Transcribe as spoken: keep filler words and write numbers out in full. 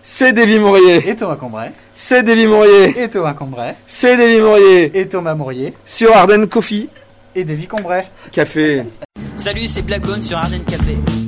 c'est Davy Mourier. Et Thomas Cambrai. C'est Davy Mourier. Et Thomas Cambrai. C'est Davy Mourier. Et Thomas Mourier. Sur Ardennes Coffee. Et Davy Cambrai. Café. Salut, c'est Blackbone sur Ardennes Café.